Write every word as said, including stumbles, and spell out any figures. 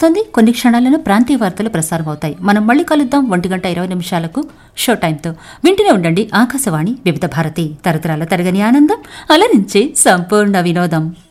కావస్తుంది. కొన్ని క్షణాలను ప్రాంతీయ వార్తలు ప్రసారం అవుతాయి. మనం మళ్ళీ కలుద్దాం ఒంటి గంట ఇరవై నిమిషాలకు షో టైంతో. వింటూనే ఉండండి ఆకాశవాణి వివిధ భారతి, తరతరాల తరగని ఆనందం, అలరించే సంపూర్ణ వినోదం.